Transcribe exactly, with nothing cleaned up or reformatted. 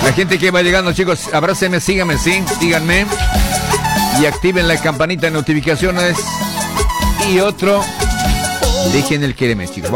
La gente que va llegando, chicos, abrácenme, síganme, sí, síganme. Y activen la campanita de notificaciones. Y otro, dejen el quereme, chicos.